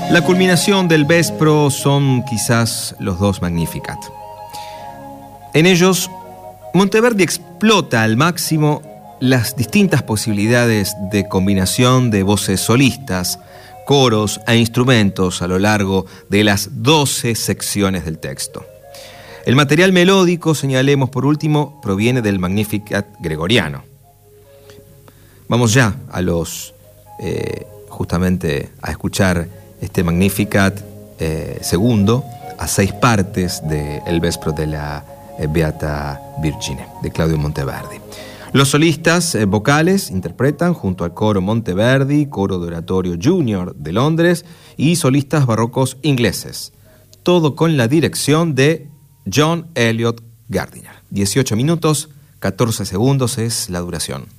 La culminación del Vespro son quizás los dos Magnificat. En ellos, Monteverdi explota al máximo las distintas posibilidades de combinación de voces solistas, coros e instrumentos a lo largo de las 12 secciones del texto. El material melódico, señalemos por último, proviene del Magnificat gregoriano. Vamos ya a justamente a escuchar este Magnificat segundo, a 6 partes de El Vespro de la Beata Virgine, de Claudio Monteverdi. Los solistas vocales interpretan junto al coro Monteverdi, coro de oratorio Junior de Londres y solistas barrocos ingleses. Todo con la dirección de John Eliot Gardiner. 18 minutos, 14 segundos es la duración.